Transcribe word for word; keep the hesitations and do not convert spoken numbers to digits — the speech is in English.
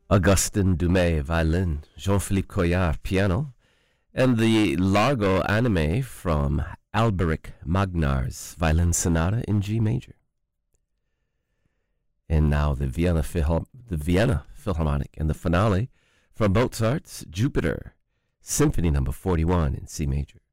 Augustin Dumay, violin, Jean-Philippe Collard, piano, and the Largo Anime from Alberic Magnar's Violin Sonata in G major. And now the Vienna, Phil- the Vienna Philharmonic and the finale from Mozart's Jupiter, Symphony number forty-one in C major.